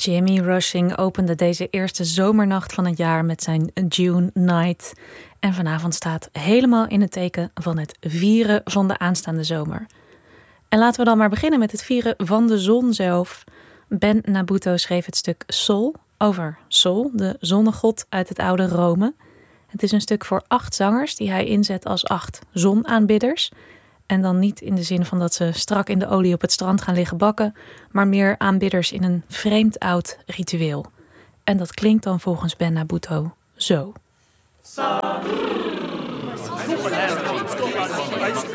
Jimmy Rushing opende deze eerste zomernacht van het jaar met zijn June Night. En vanavond staat helemaal in het teken van het vieren van de aanstaande zomer. En laten we dan maar beginnen met het vieren van de zon zelf. Ben Nabuto schreef het stuk Sol over Sol, de zonnegod uit het oude Rome. Het is een stuk voor 8 zangers die hij inzet als 8 zonaanbidders. En dan niet in de zin van dat ze strak in de olie op het strand gaan liggen bakken, maar meer aanbidders in een vreemd oud ritueel. En dat klinkt dan volgens Ben Nabuto zo.